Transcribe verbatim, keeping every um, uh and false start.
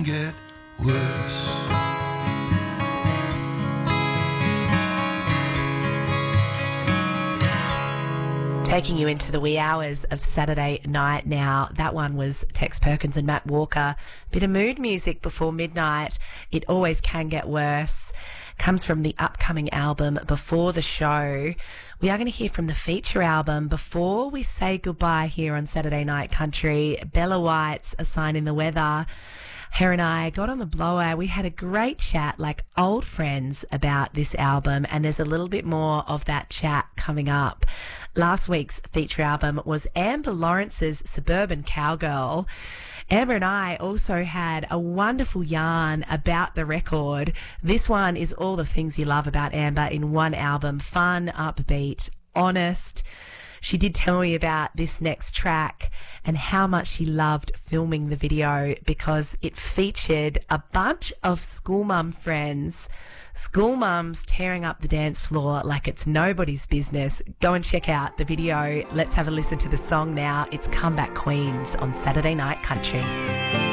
get worse. Taking you into the wee hours of Saturday night now. That one was Tex Perkins and Matt Walker. Bit of mood music before midnight. It Always Can Get Worse. Comes from the upcoming album Before the Show. We are going to hear from the feature album before we say goodbye here on Saturday Night Country. Bella White's A Sign in the Weather. Her and I got on the blower. We had a great chat like old friends about this album, and there's a little bit more of that chat coming up. Last week's feature album was Amber Lawrence's Suburban Cowgirl. Amber and I also had a wonderful yarn about the record. This one is all the things you love about Amber in one album. Fun, upbeat, honest. She did tell me about this next track and how much she loved filming the video because it featured a bunch of school mum friends, school mums tearing up the dance floor like it's nobody's business. Go and check out the video. Let's have a listen to the song now. It's Comeback Queens on Saturday Night Country.